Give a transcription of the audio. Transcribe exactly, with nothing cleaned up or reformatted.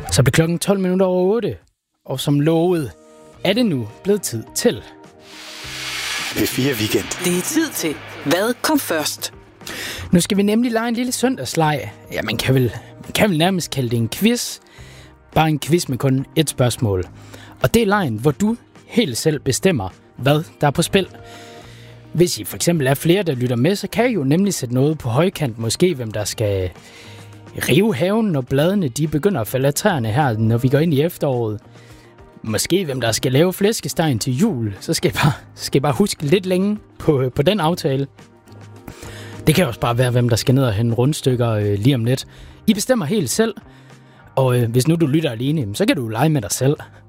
Så blev klokken tolv minutter over otte, og som lovet, er det nu blevet tid til P fire Weekend. Det er tid til, hvad kom først? Nu skal vi nemlig lege en lille søndagsleg. Ja, man kan vel, man kan vel nærmest kalde det en quiz. Bare en quiz med kun et spørgsmål. Og det er legen, hvor du helt selv bestemmer, hvad der er på spil. Hvis I for eksempel er flere, der lytter med, så kan I jo nemlig sætte noget på højkant. Måske hvem der skal rive haven, når bladene de begynder at falde af træerne her, når vi går ind i efteråret. Måske hvem der skal lave flæskestegen til jul. Så skal I bare, skal I bare huske lidt længe på, på den aftale. Det kan også bare være, hvem der skal ned og hente rundstykker øh, lige om lidt. I bestemmer helt selv. Og øh, hvis nu du lytter alene, så kan du lege med dig selv.